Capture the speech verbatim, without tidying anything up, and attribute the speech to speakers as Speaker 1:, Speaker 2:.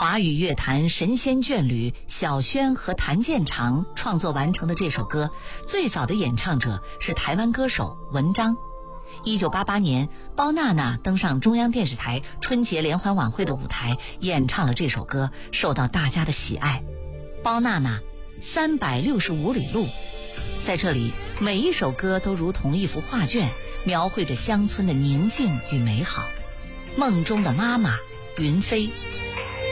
Speaker 1: 华语乐坛神仙眷侣小轩和谭健常创作完成的这首歌，最早的演唱者是台湾歌手文章。一九八八年，包娜娜登上中央电视台春节联欢晚会的舞台，演唱了这首歌，受到大家的喜爱。包娜娜三百六十五里路，在这里每一首歌都如同一幅画卷，描绘着乡村的宁静与美好。梦中的妈妈云飞，